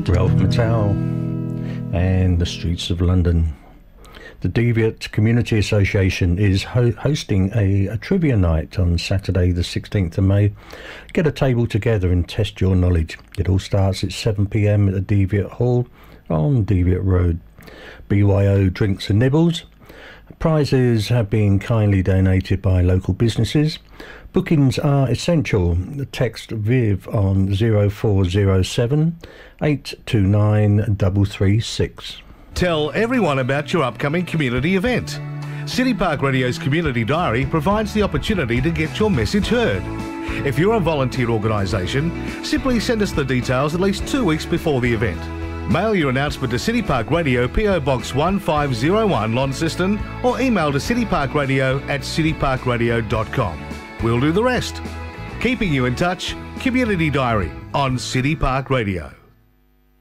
Ralph Matthau and the streets of London. The Deviate Community Association is hosting a trivia night on Saturday the 16th of May. Get a table together and test your knowledge. It all starts at 7 p.m. at the Deviate Hall on Deviate Road. BYO drinks and nibbles. Prizes have been kindly donated by local businesses. Bookings are essential. Text VIV on 0407 829 336. Tell everyone about your upcoming community event. City Park Radio's Community Diary provides the opportunity to get your message heard. If you're a volunteer organisation, simply send us the details at least 2 weeks before the event. Mail your announcement to City Park Radio, PO Box 1501, Launceston, or email to cityparkradio@cityparkradio.com. We'll do the rest. Keeping you in touch, Community Diary on City Park Radio.